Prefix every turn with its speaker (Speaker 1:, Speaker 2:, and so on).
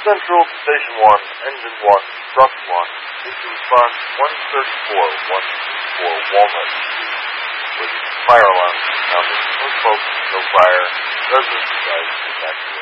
Speaker 1: Central Station 1, Engine 1, Truck 1, Mission Response 134, 124 Walnut Street, with fire alarms sounding. No smoke, no fire. Residents advised to evacuate.